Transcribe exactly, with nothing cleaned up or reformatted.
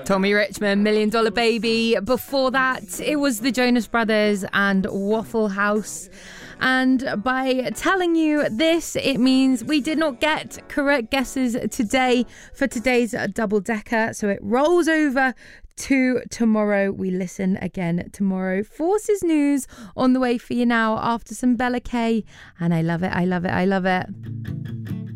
Tommy Richmond, Million Dollar Baby. Before that, it was the Jonas Brothers and Waffle House. And by telling you this, it means we did not get correct guesses today for today's double decker. So it rolls over to tomorrow. We listen again tomorrow. Forces News on the way for you now after some Bella K. And I love it, I love it, I love it.